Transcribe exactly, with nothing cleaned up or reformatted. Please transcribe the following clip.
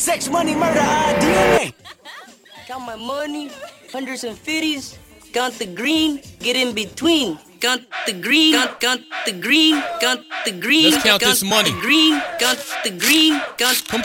sex, money, murder, uh, D N A. Count my money, hundreds and fifties. Count the green, get in between. Count the green, count, count the green, count the green. Let's count count this money. The green, count the green, count Come